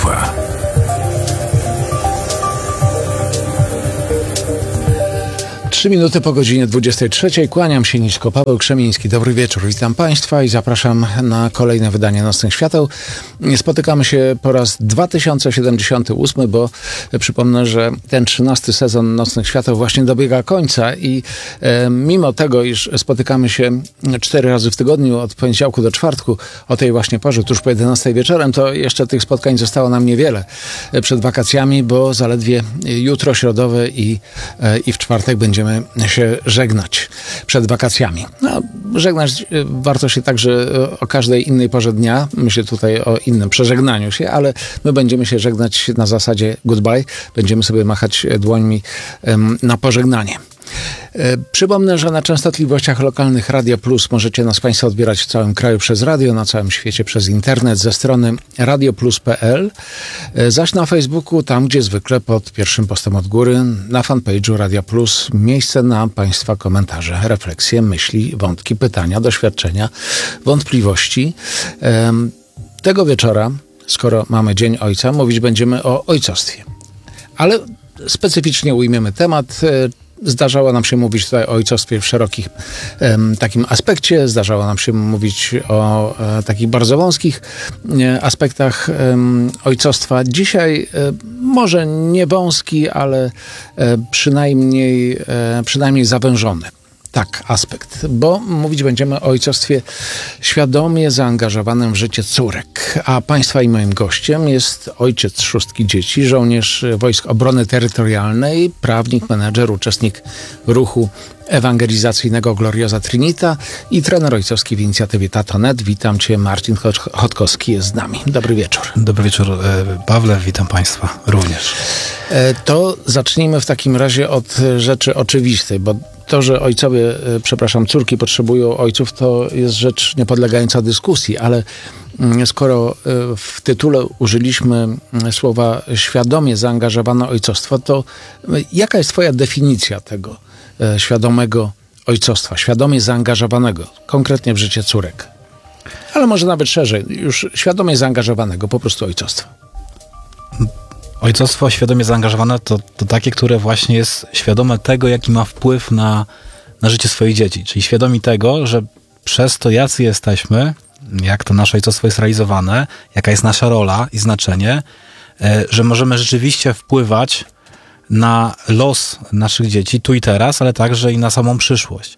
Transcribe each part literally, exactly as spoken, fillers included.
ojcostwa. Trzy minuty po godzinie dwudziestej trzeciej. Kłaniam się nisko. Paweł Krzemiński. Dobry wieczór. Witam Państwa i zapraszam na kolejne wydanie Nocnych Świateł. Spotykamy się po raz dwa tysiące siedemdziesiąty ósmy, bo przypomnę, że ten trzynasty sezon Nocnych Świateł właśnie dobiega końca i e, mimo tego, iż spotykamy się cztery razy w tygodniu od poniedziałku do czwartku o tej właśnie porze, tuż po jedenastej wieczorem, to jeszcze tych spotkań zostało nam niewiele przed wakacjami, bo zaledwie jutro środowe i, e, i w czwartek będziemy się żegnać przed wakacjami. No, żegnać warto się także o każdej innej porze dnia. Myślę tutaj o innym przeżegnaniu się, ale my będziemy się żegnać na zasadzie goodbye. Będziemy sobie machać dłońmi um, na pożegnanie. Przypomnę, że na częstotliwościach lokalnych Radia Plus możecie nas Państwo odbierać w całym kraju przez radio, na całym świecie przez internet ze strony radio plus kropka p l, zaś na Facebooku, tam gdzie zwykle pod pierwszym postem od góry, na fanpage'u Radia Plus, miejsce na Państwa komentarze, refleksje, myśli, wątki, pytania, doświadczenia, wątpliwości. Tego wieczora, skoro mamy Dzień Ojca, mówić będziemy o ojcostwie. Ale specyficznie ujmiemy temat. Zdarzało nam się mówić tutaj o ojcostwie w szerokim um, takim aspekcie. Zdarzało nam się mówić o e, takich bardzo wąskich e, aspektach e, ojcostwa. Dzisiaj e, może nie wąski, ale e, przynajmniej, e, przynajmniej zawężony. Tak, aspekt, bo mówić będziemy o ojcostwie świadomie zaangażowanym w życie córek. A Państwa i moim gościem jest ojciec szóstki dzieci, żołnierz Wojsk Obrony Terytorialnej, prawnik, menedżer, uczestnik ruchu ewangelizacyjnego Gloriosa Trinita i trener ojcowski w inicjatywie Tato kropka net. Witam Cię, Marcin Chodkowski jest z nami. Dobry wieczór. Dobry wieczór, Pawle, witam Państwa również. To zacznijmy w takim razie od rzeczy oczywistej, bo to, że ojcowie, przepraszam, córki potrzebują ojców, to jest rzecz niepodlegająca dyskusji, ale skoro w tytule użyliśmy słowa świadomie zaangażowane ojcostwo, to jaka jest Twoja definicja tego świadomego ojcostwa, świadomie zaangażowanego, konkretnie w życie córek? Ale może nawet szerzej, już świadomie zaangażowanego, po prostu ojcostwa. Ojcostwo świadomie zaangażowane to, to takie, które właśnie jest świadome tego, jaki ma wpływ na, na życie swoich dzieci. Czyli świadomi tego, że przez to, jacy jesteśmy, jak to nasze ojcostwo jest realizowane, jaka jest nasza rola i znaczenie, że możemy rzeczywiście wpływać na los naszych dzieci tu i teraz, ale także i na samą przyszłość.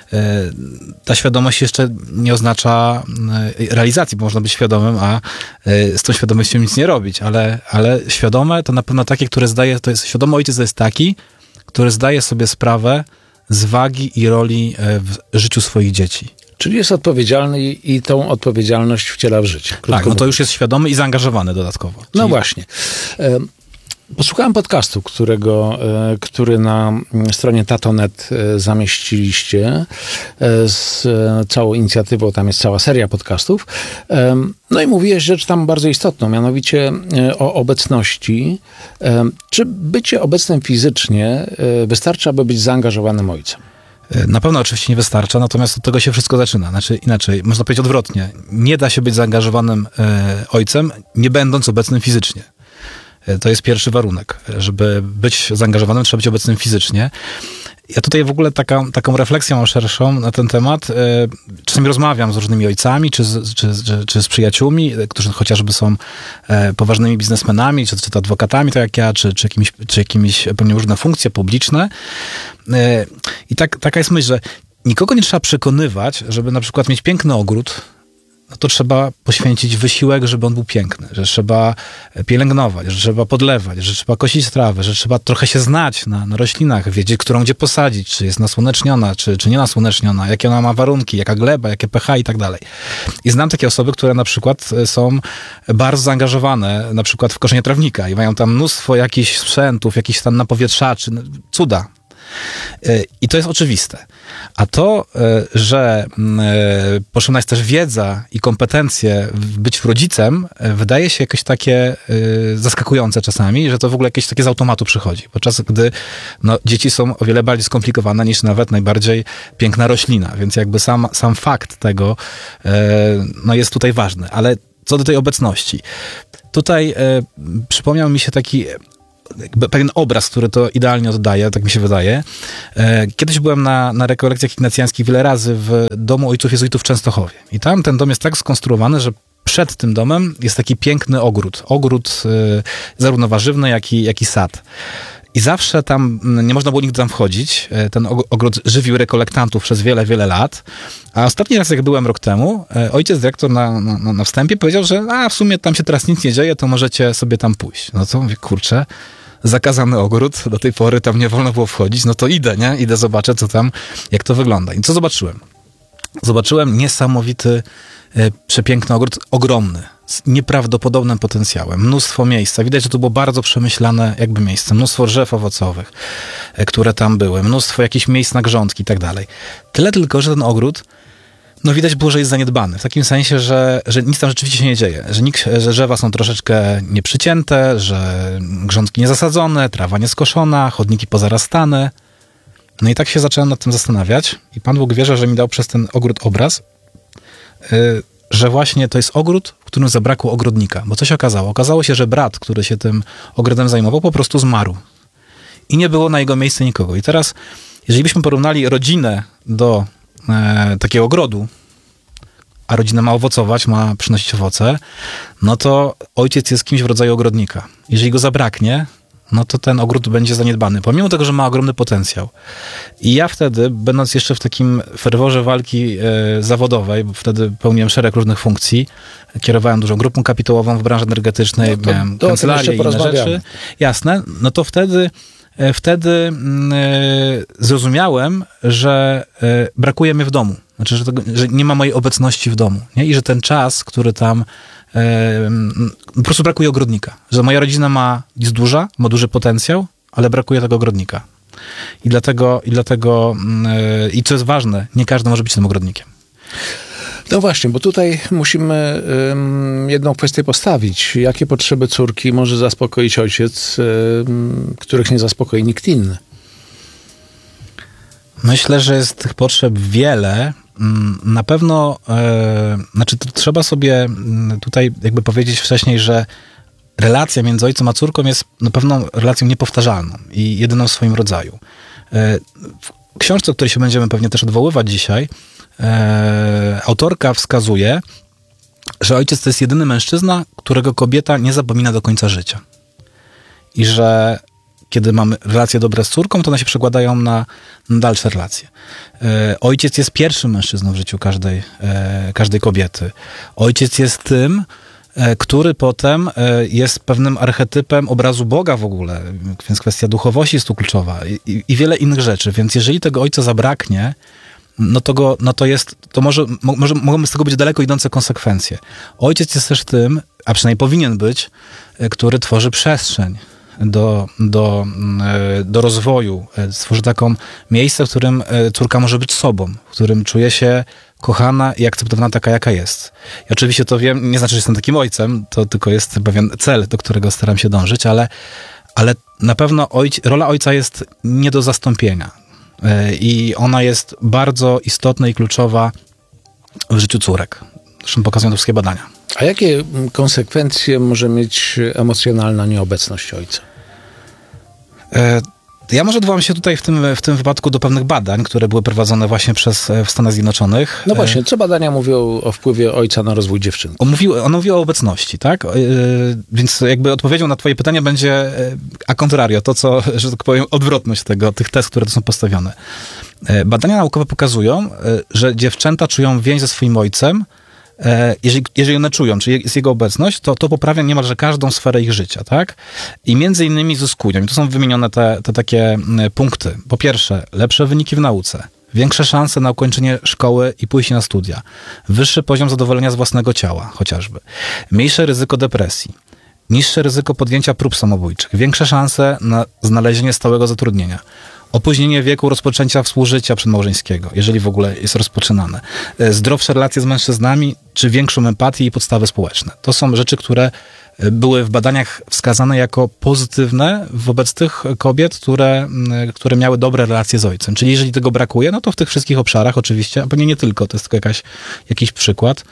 Ta świadomość jeszcze nie oznacza realizacji, bo można być świadomym, a z tą świadomością nic nie robić, ale, ale świadome to na pewno takie, które zdaje, to jest świadomy ojciec to jest taki, który zdaje sobie sprawę z wagi i roli w życiu swoich dzieci. Czyli jest odpowiedzialny i, i tą odpowiedzialność wciela w życie. Tak, no to już jest świadomy i zaangażowany dodatkowo. Czyli... No właśnie. Posłuchałem podcastu, którego, który na stronie Tato kropka net zamieściliście z całą inicjatywą, tam jest cała seria podcastów. No i mówiłeś rzecz tam bardzo istotną, mianowicie o obecności. Czy bycie obecnym fizycznie wystarczy, aby być zaangażowanym ojcem? Na pewno oczywiście nie wystarcza, natomiast od tego się wszystko zaczyna. Znaczy inaczej, można powiedzieć odwrotnie. Nie da się być zaangażowanym ojcem, nie będąc obecnym fizycznie. To jest pierwszy warunek. Żeby być zaangażowanym, trzeba być obecnym fizycznie. Ja tutaj w ogóle taka, taką refleksję mam szerszą na ten temat. Czasami rozmawiam z różnymi ojcami, czy z, czy, czy, czy z przyjaciółmi, którzy chociażby są poważnymi biznesmenami, czy, czy to adwokatami, tak jak ja, czy, czy jakimiś, czy jakimiś pełnią różne funkcje publiczne. I tak, taka jest myśl, że nikogo nie trzeba przekonywać, żeby na przykład mieć piękny ogród, no to trzeba poświęcić wysiłek, żeby on był piękny, że trzeba pielęgnować, że trzeba podlewać, że trzeba kosić trawę, że trzeba trochę się znać na, na roślinach, wiedzieć, którą gdzie posadzić, czy jest nasłoneczniona, czy, czy nie nasłoneczniona, jakie ona ma warunki, jaka gleba, jakie pH i tak dalej. I znam takie osoby, które na przykład są bardzo zaangażowane na przykład w koszenie trawnika i mają tam mnóstwo jakichś sprzętów, jakichś tam napowietrzaczy, cuda. I to jest oczywiste. A to, że potrzebna jest też wiedza i kompetencje być rodzicem, wydaje się jakieś takie zaskakujące czasami, że to w ogóle jakieś takie z automatu przychodzi. Podczas gdy no, dzieci są o wiele bardziej skomplikowane niż nawet najbardziej piękna roślina. Więc jakby sam, sam fakt tego no, jest tutaj ważny. Ale co do tej obecności. Tutaj e, przypomniał mi się taki jakby pewien obraz, który to idealnie oddaje, tak mi się wydaje. E, kiedyś byłem na, na rekolekcjach ignacjańskich wiele razy w domu ojców jezuitów w Częstochowie. I tam ten dom jest tak skonstruowany, że przed tym domem jest taki piękny ogród. Ogród e, zarówno warzywny, jak i, jak i sad. I zawsze tam, nie można było nigdy tam wchodzić. Ten ogród żywił rekolektantów przez wiele, wiele lat. A ostatni raz, jak byłem rok temu, ojciec dyrektor na, na, na wstępie powiedział, że a w sumie tam się teraz nic nie dzieje, to możecie sobie tam pójść. No to mówię, kurczę, zakazany ogród, do tej pory tam nie wolno było wchodzić, no to idę, nie? Idę, zobaczę, co tam, jak to wygląda. I co zobaczyłem? Zobaczyłem niesamowity, e, przepiękny ogród, ogromny, z nieprawdopodobnym potencjałem. Mnóstwo miejsca. Widać, że to było bardzo przemyślane jakby miejsce. Mnóstwo drzew owocowych, e, które tam były. Mnóstwo jakichś miejsc na grządki i tak dalej. Tyle tylko, że ten ogród, no widać było, że jest zaniedbany. W takim sensie, że, że nic tam rzeczywiście się nie dzieje. Że, nikt, że drzewa są troszeczkę nieprzycięte, że grządki niezasadzone, trawa nieskoszona, chodniki pozarastane. No i tak się zacząłem nad tym zastanawiać i Pan Bóg wierzy, że mi dał przez ten ogród obraz, yy, że właśnie to jest ogród, w którym zabrakło ogrodnika. Bo co się okazało? Okazało się, że brat, który się tym ogrodem zajmował, po prostu zmarł. I nie było na jego miejsce nikogo. I teraz, jeżeli byśmy porównali rodzinę do e, takiego ogrodu, a rodzina ma owocować, ma przynosić owoce, no to ojciec jest kimś w rodzaju ogrodnika. Jeżeli go zabraknie, no to ten ogród będzie zaniedbany, pomimo tego, że ma ogromny potencjał. I ja wtedy, będąc jeszcze w takim ferworze walki e, zawodowej, bo wtedy pełniłem szereg różnych funkcji, kierowałem dużą grupą kapitałową w branży energetycznej, no to, miałem to kancelarię i inne rzeczy. Jasne, no to wtedy, e, wtedy e, zrozumiałem, że e, brakuje mnie w domu. Znaczy, że, tego, że nie ma mojej obecności w domu. Nie? I że ten czas, który tam po prostu brakuje ogrodnika. Że moja rodzina ma, jest duża, ma duży potencjał, ale brakuje tego ogrodnika. I dlatego, i dlatego, i co jest ważne, nie każdy może być tym ogrodnikiem. No właśnie, bo tutaj musimy um, jedną kwestię postawić. Jakie potrzeby córki może zaspokoić ojciec, um, których nie zaspokoi nikt inny? Myślę, że jest tych potrzeb wiele. Na pewno, e, znaczy to trzeba sobie tutaj jakby powiedzieć wcześniej, że relacja między ojcem a córką jest na pewno relacją niepowtarzalną i jedyną w swoim rodzaju. E, w książce, o której się będziemy pewnie też odwoływać dzisiaj, e, autorka wskazuje, że ojciec to jest jedyny mężczyzna, którego kobieta nie zapomina do końca życia. I że kiedy mamy relacje dobre z córką, to one się przekładają na, na dalsze relacje. E, ojciec jest pierwszym mężczyzną w życiu każdej, e, każdej kobiety. Ojciec jest tym, e, który potem e, jest pewnym archetypem obrazu Boga w ogóle, więc kwestia duchowości jest tu kluczowa i, i wiele innych rzeczy. Więc jeżeli tego ojca zabraknie, no to, go, no to jest, to może, może mogą z tego być daleko idące konsekwencje. Ojciec jest też tym, a przynajmniej powinien być, e, który tworzy przestrzeń do, do, do rozwoju. Stworzy taką miejsce, w którym córka może być sobą, w którym czuje się kochana i akceptowana taka, jaka jest. I oczywiście to wiem, nie znaczy, że jestem takim ojcem, to tylko jest pewien cel, do którego staram się dążyć, ale, ale na pewno ojc, rola ojca jest nie do zastąpienia. I ona jest bardzo istotna i kluczowa w życiu córek. Zresztą pokazują to wszystkie badania. A jakie konsekwencje może mieć emocjonalna nieobecność ojca? Ja może odwołam się tutaj w tym, w tym wypadku do pewnych badań, które były prowadzone właśnie przez w Stanach Zjednoczonych. No właśnie, co badania mówią o wpływie ojca na rozwój dziewczynki? On mówił, on mówił o obecności, tak? Więc jakby odpowiedzią na twoje pytanie będzie a contrario, to co, że tak powiem, odwrotność tego, tych tez, które tu są postawione. Badania naukowe pokazują, że dziewczęta czują więź ze swoim ojcem, Jeżeli, jeżeli one czują, czy jest jego obecność, to, to poprawia niemalże każdą sferę ich życia, tak? I między innymi zyskują. I tu są wymienione te, te takie punkty. Po pierwsze, lepsze wyniki w nauce, większe szanse na ukończenie szkoły i pójście na studia, wyższy poziom zadowolenia z własnego ciała, chociażby, mniejsze ryzyko depresji, niższe ryzyko podjęcia prób samobójczych, większe szanse na znalezienie stałego zatrudnienia, opóźnienie wieku rozpoczęcia współżycia przedmałżeńskiego, jeżeli w ogóle jest rozpoczynane, zdrowsze relacje z mężczyznami, czy większą empatię i podstawy społeczne. To są rzeczy, które były w badaniach wskazane jako pozytywne wobec tych kobiet, które, które miały dobre relacje z ojcem. Czyli jeżeli tego brakuje, no to w tych wszystkich obszarach oczywiście, a pewnie nie tylko, to jest tylko jakaś, jakiś przykład,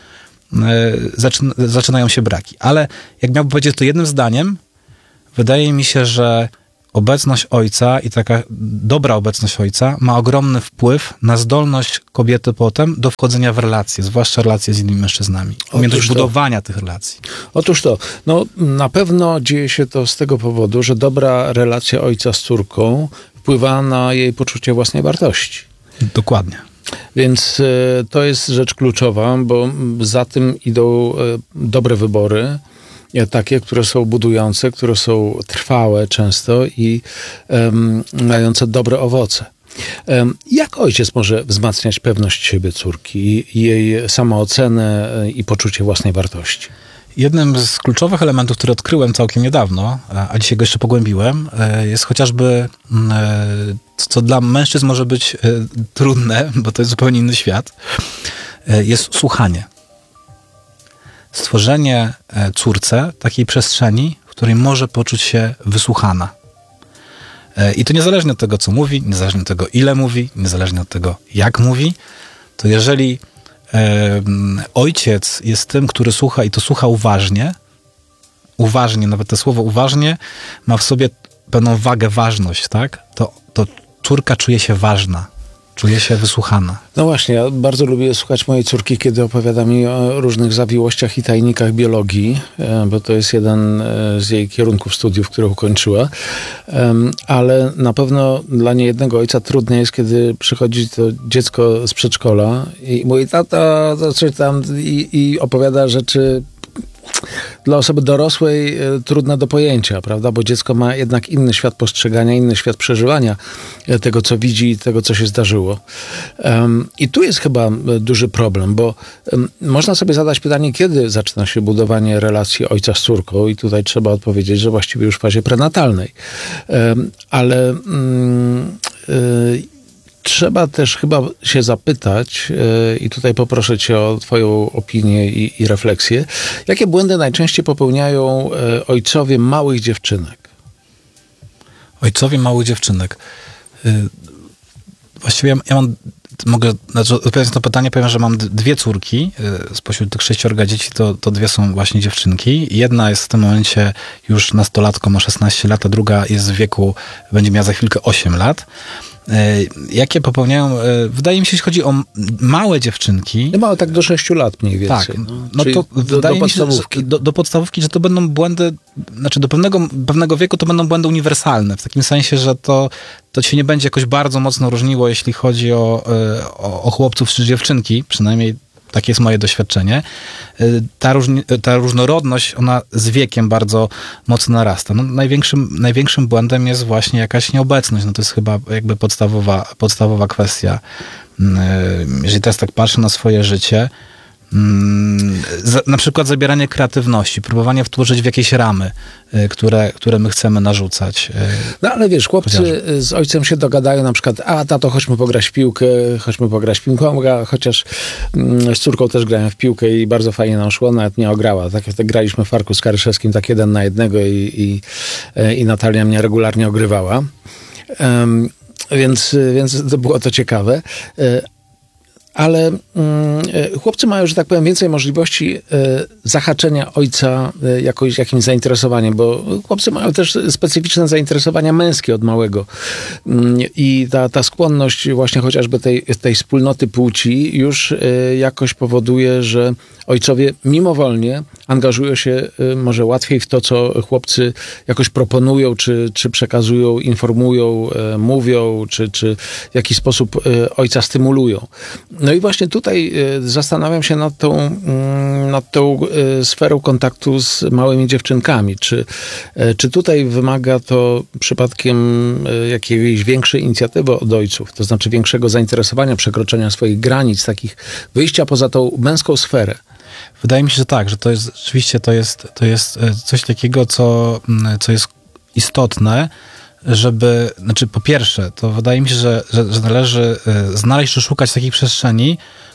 zaczyna, zaczynają się braki. Ale jak miałbym powiedzieć to jednym zdaniem, wydaje mi się, że obecność ojca i taka dobra obecność ojca ma ogromny wpływ na zdolność kobiety potem do wchodzenia w relacje, zwłaszcza relacje z innymi mężczyznami. Umiejętność budowania tych relacji. Otóż to, no na pewno dzieje się to z tego powodu, że dobra relacja ojca z córką wpływa na jej poczucie własnej wartości. Dokładnie. Więc y, to jest rzecz kluczowa, bo za tym idą y, dobre wybory, takie, które są budujące, które są trwałe często i um, mające dobre owoce. Um, jak ojciec może wzmacniać pewność siebie córki i jej samoocenę i poczucie własnej wartości? Jednym z kluczowych elementów, który odkryłem całkiem niedawno, a dzisiaj go jeszcze pogłębiłem, jest chociażby, co dla mężczyzn może być trudne, bo to jest zupełnie inny świat, jest słuchanie. Stworzenie córce takiej przestrzeni, w której może poczuć się wysłuchana. I to niezależnie od tego, co mówi, niezależnie od tego, ile mówi, niezależnie od tego, jak mówi, to jeżeli e, ojciec jest tym, który słucha i to słucha uważnie, uważnie, nawet to słowo uważnie ma w sobie pewną wagę, ważność, tak? To, to córka czuje się ważna. Czuje się wysłuchana. No właśnie, ja bardzo lubię słuchać mojej córki, kiedy opowiada mi o różnych zawiłościach i tajnikach biologii, bo to jest jeden z jej kierunków studiów, które ukończyła. Ale na pewno dla niejednego ojca trudne jest, kiedy przychodzi to dziecko z przedszkola i mówi, tata, to coś tam i, i opowiada rzeczy dla osoby dorosłej e, trudne do pojęcia, prawda? Bo dziecko ma jednak inny świat postrzegania, inny świat przeżywania e, tego, co widzi i tego, co się zdarzyło. Um, I tu jest chyba duży problem, bo um, można sobie zadać pytanie, kiedy zaczyna się budowanie relacji ojca z córką i tutaj trzeba odpowiedzieć, że właściwie już w fazie prenatalnej. Um, ale um, y, Trzeba też chyba się zapytać, yy, i tutaj poproszę cię o twoją opinię i, i refleksję, jakie błędy najczęściej popełniają yy, ojcowie małych dziewczynek? Ojcowie małych dziewczynek. Yy, właściwie ja, ja mam, mogę, znaczy odpowiadając na to pytanie, powiem, że mam dwie córki. Yy, spośród tych sześciorga dzieci to, to dwie są właśnie dziewczynki. Jedna jest w tym momencie już nastolatką, ma szesnaście lat, a druga jest w wieku, będzie miała za chwilkę osiem lat. Jakie popełniają, wydaje mi się, jeśli chodzi o małe dziewczynki. No małe, tak do sześciu lat mniej więcej. Tak, no, no to do, wydaje do mi się, podstawówki. Że, do, do podstawówki, że to będą błędy, znaczy do pewnego, pewnego wieku to będą błędy uniwersalne, w takim sensie, że to, to się nie będzie jakoś bardzo mocno różniło, jeśli chodzi o, o, o chłopców czy dziewczynki, przynajmniej takie jest moje doświadczenie. Ta, różni, ta różnorodność, ona z wiekiem bardzo mocno narasta. No, największym, największym błędem jest właśnie jakaś nieobecność. No, to jest chyba jakby podstawowa, podstawowa kwestia. Jeżeli teraz tak patrzę na swoje życie, na przykład zabieranie kreatywności, próbowanie wtłoczyć w jakieś ramy, które, które my chcemy narzucać. No ale wiesz, chłopcy chociażby z ojcem się dogadają na przykład, a tato, chodźmy pograć w piłkę, chodźmy pograć w piłkę, chociaż z córką też grałem w piłkę i bardzo fajnie nam szło, nawet mnie ograła. Tak, tak graliśmy w Farku z Karyszewskim tak jeden na jednego i, i, i Natalia mnie regularnie ogrywała. Um, więc, więc to było to ciekawe. Ale y, chłopcy mają, że tak powiem, więcej możliwości y, zahaczenia ojca y, jakoś, jakimś zainteresowaniem, bo chłopcy mają też specyficzne zainteresowania męskie od małego. Y, I ta, ta skłonność właśnie chociażby tej, tej wspólnoty płci już y, jakoś powoduje, że ojcowie mimowolnie angażują się y, może łatwiej w to, co chłopcy jakoś proponują, czy, czy przekazują, informują, y, mówią, czy, czy w jakiś sposób y, ojca stymulują. No i właśnie tutaj y, zastanawiam się nad tą, y, nad tą y, sferą kontaktu z małymi dziewczynkami. Czy, y, czy tutaj wymaga to przypadkiem y, jakiejś większej inicjatywy od ojców, to znaczy większego zainteresowania, przekroczenia swoich granic, takich wyjścia poza tą męską sferę? Wydaje mi się, że tak, że to jest rzeczywiście to jest, to jest coś takiego, co, co jest istotne, żeby, znaczy po pierwsze, to wydaje mi się, że, że, że należy znaleźć czy szukać takich przestrzeni,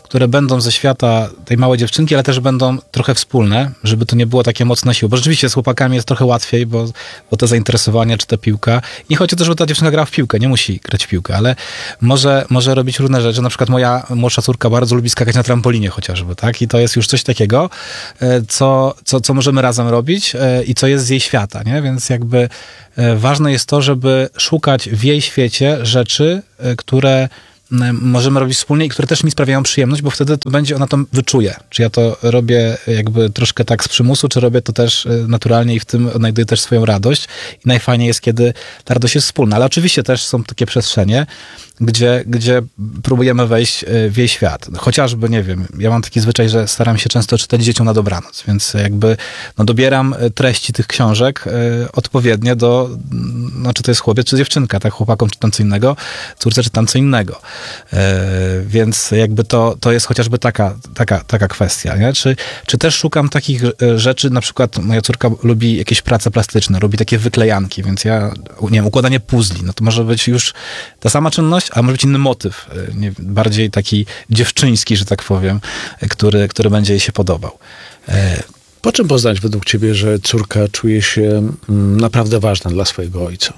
które będą ze świata tej małej dziewczynki, ale też będą trochę wspólne, żeby to nie było takie mocne siły. Bo rzeczywiście z chłopakami jest trochę łatwiej, bo, bo te zainteresowania, czy ta piłka. Nie chodzi o to, żeby ta dziewczynka grała w piłkę, nie musi grać w piłkę, ale może, może robić różne rzeczy. Na przykład moja młodsza córka bardzo lubi skakać na trampolinie chociażby, tak? I to jest już coś takiego, co, co, co możemy razem robić i co jest z jej świata, nie? Więc jakby ważne jest to, żeby szukać w jej świecie rzeczy, które możemy robić wspólnie i które też mi sprawiają przyjemność, bo wtedy to będzie, ona to wyczuje. Czy ja to robię jakby troszkę tak z przymusu, czy robię to też naturalnie i w tym odnajduję też swoją radość. I najfajniej jest, kiedy ta radość jest wspólna. Ale oczywiście też są takie przestrzenie, gdzie, gdzie próbujemy wejść w jej świat. Chociażby, nie wiem, ja mam taki zwyczaj, że staram się często czytać dzieciom na dobranoc, więc jakby no, dobieram treści tych książek y, odpowiednie do, no czy to jest chłopiec, czy dziewczynka, tak? Chłopakom czytam co innego, córce czytam co innego. Y, więc jakby to, to jest chociażby taka, taka, taka kwestia, nie? Czy, czy też szukam takich rzeczy, na przykład moja córka lubi jakieś prace plastyczne, lubi takie wyklejanki, więc ja, nie wiem, układanie puzli, no to może być już ta sama czynność, a może być inny motyw, nie, bardziej taki dziewczyński, że tak powiem, który, który będzie jej się podobał. Po czym poznać według ciebie, że córka czuje się naprawdę ważna dla swojego ojca?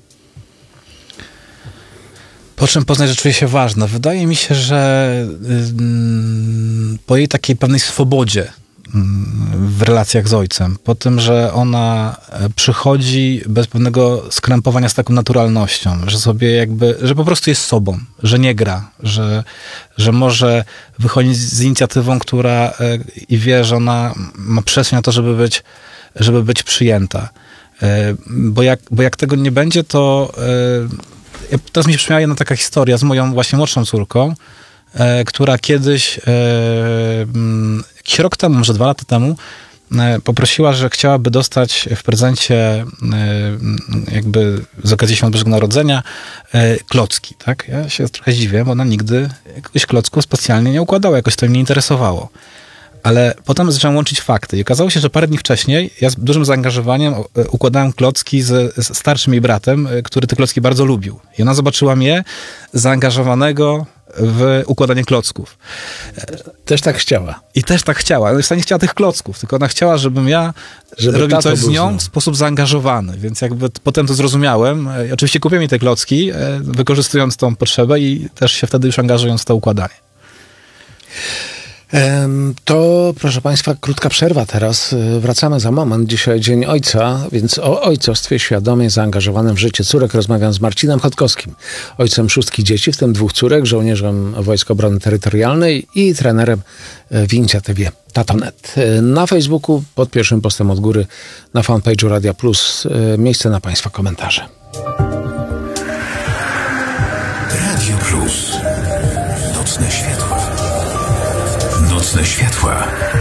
Po czym poznać, że czuje się ważna? Wydaje mi się, że po jej takiej pewnej swobodzie w relacjach z ojcem, po tym, że ona przychodzi bez pewnego skrępowania z taką naturalnością, że sobie jakby, że po prostu jest sobą, że nie gra, że, że może wychodzić z inicjatywą, która i wie, że ona ma przestrzeń na to, żeby być, żeby być przyjęta. Bo jak, bo jak tego nie będzie, to teraz mi się przypomniała jedna taka historia z moją właśnie młodszą córką, która kiedyś, jakiś rok temu, może dwa lata temu, poprosiła, że chciałaby dostać w prezencie jakby z okazji Świąt Bożego Narodzenia klocki, tak? Ja się trochę zdziwiłem, bo ona nigdy jakiegoś klocku specjalnie nie układała, jakoś to mnie nie interesowało. Ale potem zacząłem łączyć fakty i okazało się, że parę dni wcześniej ja z dużym zaangażowaniem układałem klocki z, z starszym jej bratem, który te klocki bardzo lubił. I ona zobaczyła mnie zaangażowanego w układanie klocków. Też tak chciała. I też tak chciała. Ona wcale nie chciała tych klocków, tylko ona chciała, żebym ja Żeby robił coś z nią w sposób zaangażowany. Więc jakby potem to zrozumiałem. I oczywiście kupiłem jej te klocki, wykorzystując tą potrzebę i też się wtedy już angażując w to układanie. To, proszę Państwa, krótka przerwa teraz. Wracamy za moment. Dzisiaj Dzień Ojca, więc o ojcostwie świadomie zaangażowanym w życie córek rozmawiam z Marcinem Chodkowskim, ojcem szóstki dzieci, w tym dwóch córek, żołnierzem Wojsk Obrony Terytorialnej i trenerem w inicjatywie Tato kropka net. Na Facebooku pod pierwszym postem od góry, na fanpage'u Radia Plus, miejsce na Państwa komentarze. Radio Plus. Nocne światła. Nocne światła.